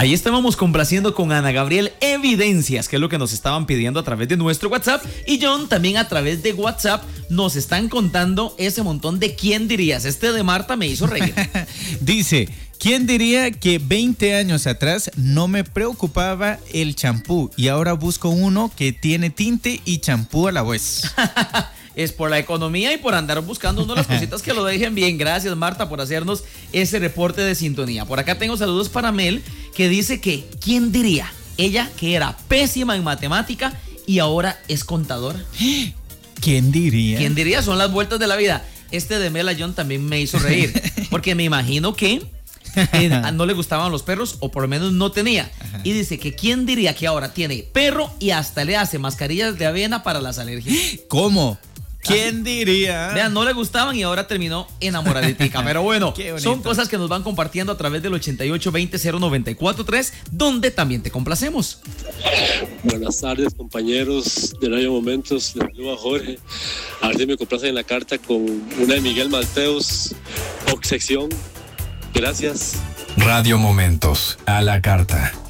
Ahí estábamos complaciendo con Ana Gabriel Evidencias, que es lo que nos estaban pidiendo a través de nuestro WhatsApp. Y John, también a través de WhatsApp nos están contando ese montón de quién dirías. Este de Marta me hizo reír. Dice, ¿quién diría que 20 años atrás no me preocupaba el champú y ahora busco uno que tiene tinte y champú a la vez? Es por la economía y por andar buscando uno de las cositas que lo dejen bien. Gracias, Marta, por hacernos ese reporte de sintonía. Por acá tengo saludos para Mel, que dice que ¿quién diría? Ella, que era pésima en matemática y ahora es contadora. ¿Quién diría? ¿Quién diría? Son las vueltas de la vida. Este de Mel a John también me hizo reír, porque me imagino que no le gustaban los perros, o por lo menos no tenía. Ajá. Y dice que quién diría que ahora tiene perro y hasta le hace mascarillas de avena para las alergias. ¿Cómo? ¿Quién diría? Vean, no le gustaban y ahora terminó enamoraditica. Pero bueno, son cosas que nos van compartiendo a través del 88200943, donde también te complacemos. Buenas tardes, compañeros de Radio Momentos. Les saludo a Jorge. A ver si me complacen en la carta con una de Miguel Mateos, Obsesión. Gracias. Radio Momentos, a la carta.